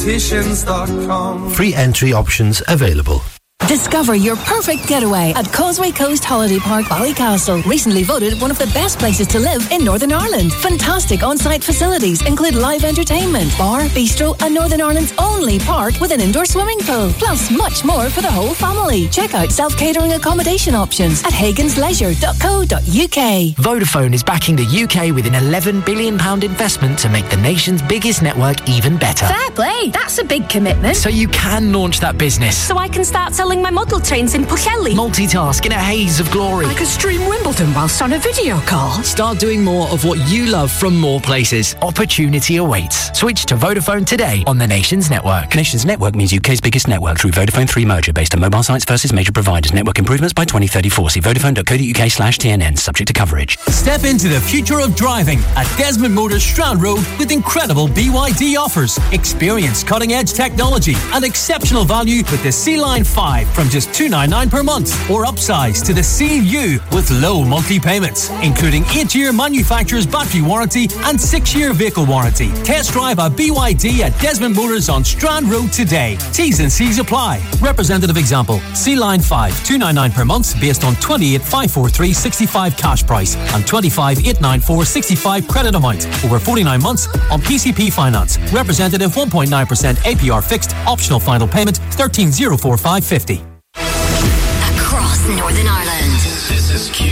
Free entry options available. Discover your perfect getaway at Causeway Coast Holiday Park, Ballycastle. Recently voted one of the best places to live in Northern Ireland. Fantastic on-site facilities include live entertainment, bar, bistro, and Northern Ireland's only park with an indoor swimming pool. Plus much more for the whole family. Check out self-catering accommodation options at hagansleisure.co.uk. Vodafone is backing the UK with an £11 billion investment to make the nation's biggest network even better. Fair play, that's a big commitment. So you can launch that business. So I can start selling my model trains in Pwllheli. Multitask in a haze of glory. I could stream Wimbledon whilst on a video call. Start doing more of what you love from more places. Opportunity awaits. Switch to Vodafone today on the Nations Network. Nations Network means UK's biggest network through Vodafone 3 merger based on mobile sites versus major providers. Network improvements by 2034. See vodafone.co.uk/TNN. Subject to coverage. Step into the future of driving at Desmond Motors Strand Road with incredible BYD offers. Experience cutting-edge technology and exceptional value with the C-Line 5 from just $299 per month, or upsize to the CU with low monthly payments, including 8-year manufacturer's battery warranty and 6-year vehicle warranty. Test drive a BYD at Desmond Motors on Strand Road today. T's and C's apply. Representative example: C-Line 5, $299 per month based on 28,543.65 cash price and 25,894.65 credit amount over 49 months on PCP finance. Representative 1.9% APR fixed, optional final payment 13,045.50. Across Northern Ireland. This is Q.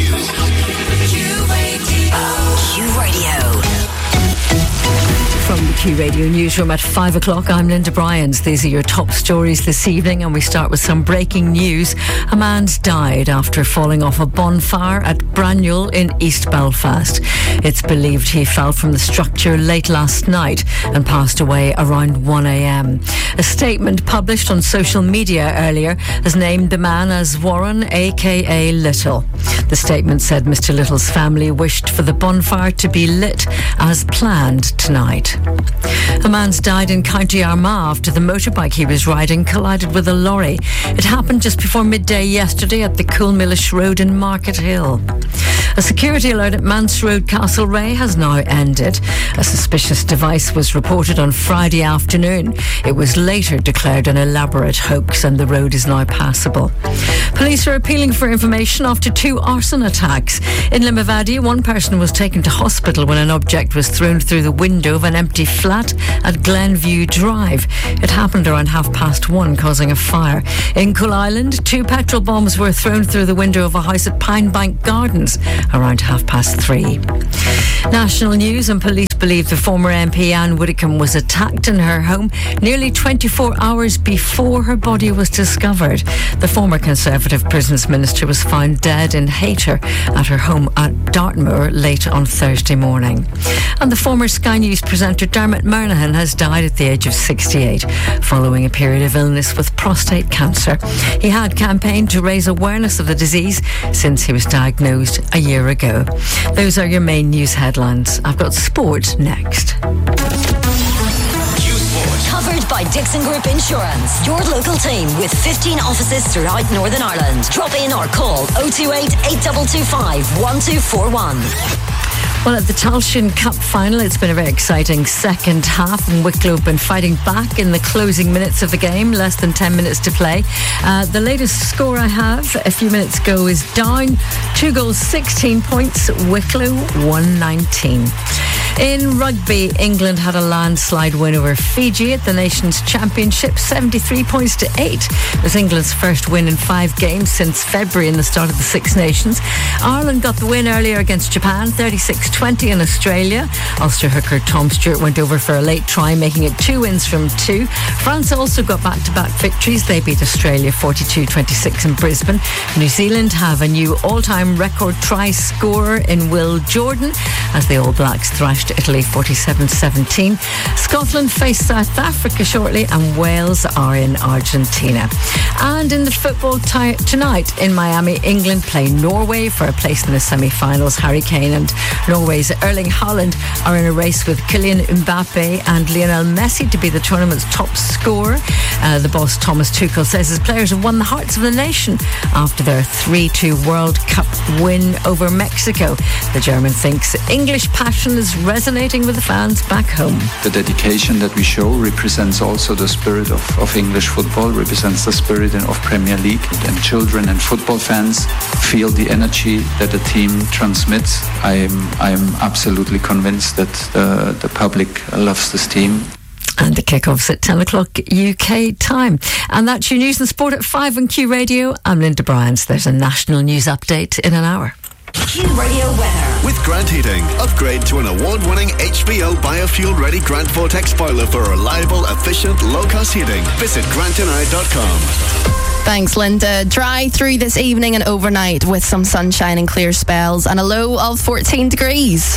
Q Radio. From the Q Radio newsroom at 5 o'clock, I'm Linda Bryans. These are your top stories this evening, and we start with some breaking news. A man's died after falling off a bonfire at Brannule in East Belfast. It's believed he fell from the structure late last night and passed away around 1 a.m. A statement published on social media earlier has named the man as Warren, a.k.a. Little. The statement said Mr. Little's family wished for the bonfire to be lit as planned tonight. A man's died in County Armagh after the motorbike he was riding collided with a lorry. It happened just before midday yesterday at the Coolmillish Road in Market Hill. A security alert at Mance Road, Castlereagh has now ended. A suspicious device was reported on Friday afternoon. It was later declared an elaborate hoax and the road is now passable. Police are appealing for information after 2 arson attacks. In Limavady, one person was taken to hospital when an object was thrown through the window of an empty flat at Glenview Drive. It happened around 1:30, causing a fire. In Cool Island, 2 petrol bombs were thrown through the window of a house at Pinebank Gardens around 3:30. National news, and police believe the former MP Anne Widdecombe was attacked in her home nearly 24 hours before her body was discovered. The former Conservative Prisons Minister was found dead in Hayter at her home at Dartmoor late on Thursday morning. And the former Sky News presenter Dermot Murnaghan has died at the age of 68 following a period of illness with prostate cancer. He had campaigned to raise awareness of the disease since he was diagnosed a year ago. Those are your main news headlines. I've got sport next. Covered by Dixon Group Insurance. Your local team with 15 offices throughout Northern Ireland. Drop in or call 028 8225 1241. Well, at the Tailteann Cup final, it's been a very exciting second half, and Wicklow have been fighting back in the closing minutes of the game, less than 10 minutes to play. The latest score I have a few minutes ago is down 2 goals, 16 points, Wicklow 119. In rugby, England had a landslide win over Fiji at the Nations Championship, 73 points to 8. It was England's first win in 5 games since February in the start of the Six Nations. Ireland got the win earlier against Japan, 36-20 in Australia. Ulster hooker Tom Stewart went over for a late try, making it 2 wins from 2. France also got back-to-back victories. They beat Australia 42-26 in Brisbane. New Zealand have a new all-time record try scorer in Will Jordan as the All Blacks thrashed Italy 47-17. Scotland face South Africa shortly, and Wales are in Argentina. And in the football tonight in Miami, England play Norway for a place in the semi-finals. Harry Kane and Norway's Erling Haaland are in a race with Kylian Mbappe and Lionel Messi to be the tournament's top scorer. The boss Thomas Tuchel says his players have won the hearts of the nation after their 3-2 World Cup win over Mexico. The German thinks English passion is resonating with the fans back home. The dedication that we show represents also the spirit of English football, represents the spirit of Premier League, and children and football fans feel the energy that the team transmits. I'm absolutely convinced that the public loves this team. And the kick-off's at 10 o'clock UK time. And that's your news and sport at 5 on Q Radio. I'm Linda Bryant. There's a national news update in an hour. Q Radio weather. With Grant Heating, upgrade to an award-winning HBO biofuel-ready Grant Vortex boiler for reliable, efficient, low-cost heating. Visit grantandI.com. Thanks, Linda. Dry through this evening and overnight with some sunshine and clear spells and a low of 14 degrees.